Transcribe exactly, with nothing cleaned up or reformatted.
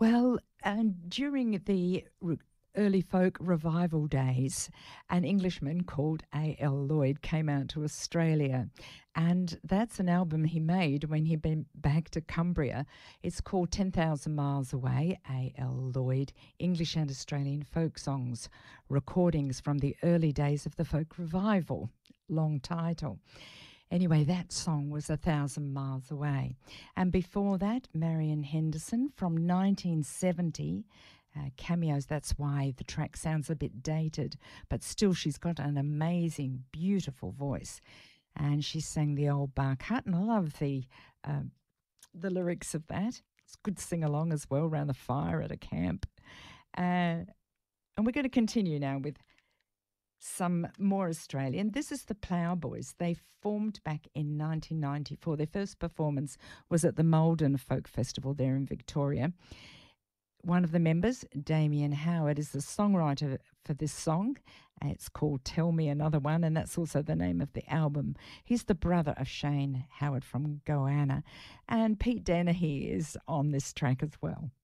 Well, and during the re- early folk revival days, an Englishman called A L. Lloyd came out to Australia, and that's an album he made when he'd been back to Cumbria. It's called ten thousand Miles Away, A L. Lloyd, English and Australian Folk Songs, recordings from the early days of the folk revival. Long title. Anyway, that song was A Thousand Miles Away. And before that, Marion Henderson from nineteen seventy. Uh, cameos, that's why the track sounds a bit dated, but still she's got an amazing, beautiful voice. And she sang the old Bark Hut, and I love the, uh, the lyrics of that. It's good to sing along as well around the fire at a camp. Uh, and we're going to continue now with some more Australian. This is the Ploughboys. They formed back in nineteen ninety-four. Their first performance was at the Malden Folk Festival there in Victoria. One of the members, Damien Howard, is the songwriter for this song. It's called Tell Me Another One, and that's also the name of the album. He's the brother of Shane Howard from Goanna, and Pete Dennehy is on this track as well.